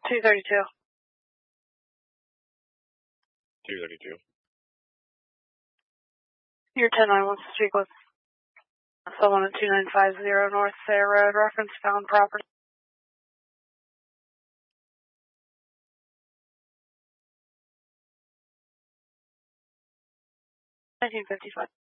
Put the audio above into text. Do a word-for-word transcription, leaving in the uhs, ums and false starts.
two thirty-two. two thirty-two. Your ten nine wants to speak with someone at two nine five zero North Sayre Road, reference found property. nineteen fifty-five.